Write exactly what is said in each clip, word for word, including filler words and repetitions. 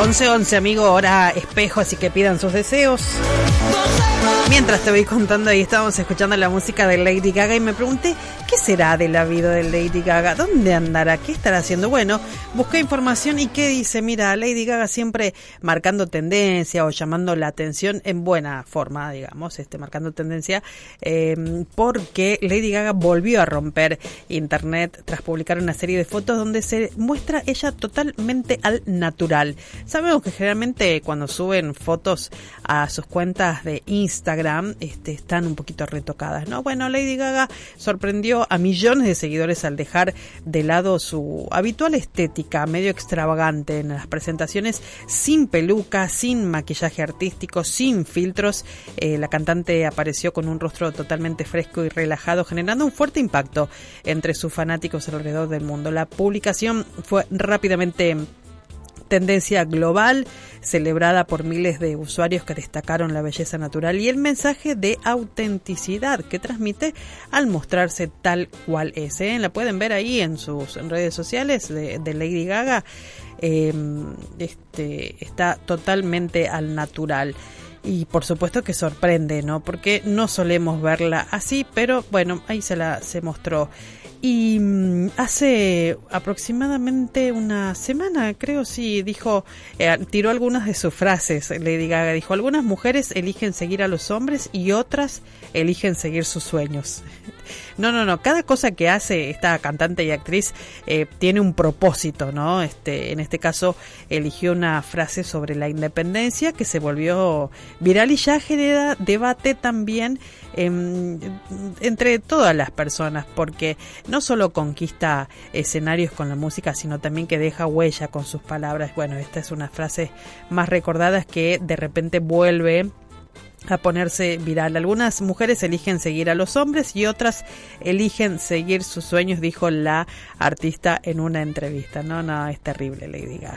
once once, amigo, hora espejo, así que pidan sus deseos. Mientras te voy contando, ahí estábamos escuchando la música de Lady Gaga y me pregunté, ¿qué será de la vida de Lady Gaga? ¿Dónde andará? ¿Qué estará haciendo? Bueno, busqué información y ¿qué dice? Mira, Lady Gaga siempre marcando tendencia o llamando la atención en buena forma, digamos, este marcando tendencia, eh, porque Lady Gaga volvió a romper internet tras publicar una serie de fotos donde se muestra ella totalmente al natural. Sabemos que generalmente cuando suben fotos a sus cuentas de Instagram, este, están un poquito retocadas, ¿no? Bueno, Lady Gaga sorprendió a millones de seguidores al dejar de lado su habitual estética medio extravagante en las presentaciones, sin peluca, sin maquillaje artístico, sin filtros. Eh, la cantante apareció con un rostro totalmente fresco y relajado, generando un fuerte impacto entre sus fanáticos alrededor del mundo. La publicación fue rápidamente tendencia global, celebrada por miles de usuarios que destacaron la belleza natural y el mensaje de autenticidad que transmite al mostrarse tal cual es, ¿eh? La pueden ver ahí en sus redes sociales de, de Lady Gaga. Eh, este, está totalmente al natural. Y por supuesto que sorprende, ¿no? Porque no solemos verla así, pero bueno, ahí se la se mostró. Y mmm, hace aproximadamente una semana, creo, sí, dijo, eh, tiró algunas de sus frases, Lady Gaga. Dijo, algunas mujeres eligen seguir a los hombres y otras eligen seguir sus sueños. No, no, no, cada cosa que hace esta cantante y actriz eh, tiene un propósito, ¿no? Este, en este caso eligió una frase sobre la independencia que se volvió viral y ya genera debate también eh, entre todas las personas, porque no solo conquista escenarios con la música, sino también que deja huella con sus palabras. Bueno, esta es una frase más recordada que de repente vuelve a ponerse viral. Algunas mujeres eligen seguir a los hombres y otras eligen seguir sus sueños, dijo la artista en una entrevista. No, no, es terrible Lady Gaga.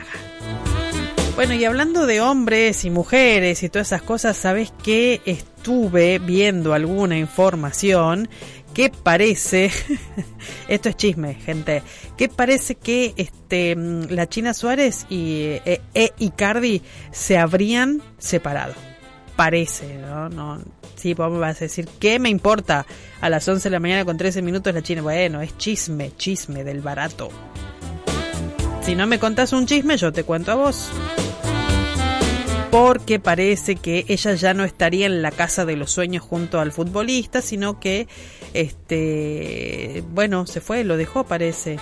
Bueno, y hablando de hombres y mujeres y todas esas cosas, ¿sabes qué? Estuve viendo alguna información que parece, esto es chisme, gente, que parece que este la China Suárez y e, e Icardi se habrían separado. Parece, ¿no? No, sí, vamos a decir, ¿qué me importa? A las once de la mañana con trece minutos la China. Bueno, es chisme, chisme del barato. Si no me contás un chisme, yo te cuento a vos. Porque parece que ella ya no estaría en la casa de los sueños junto al futbolista, sino que, este, bueno, se fue, lo dejó, parece.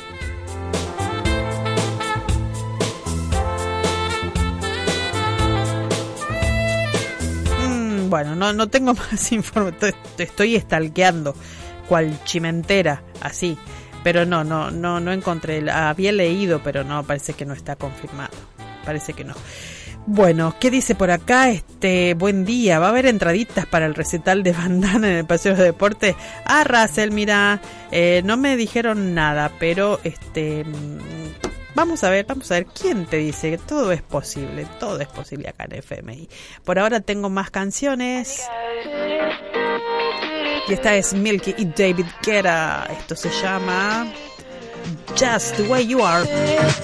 Bueno, no, no tengo más información, estoy stalkeando cual chimentera, así, pero no, no, no, no encontré, había leído, pero no, parece que no está confirmado, parece que no. Bueno, ¿qué dice por acá? Este, buen día, va a haber entraditas para el recital de Bandana en el Paseo de Deportes. Ah, Russell, mira, eh, no me dijeron nada, pero este... Vamos a ver, vamos a ver quién te dice que todo es posible, todo es posible acá en F M I. Por ahora tengo más canciones. Y esta es Milky y David Guetta. Esto se llama Just the Way You Are.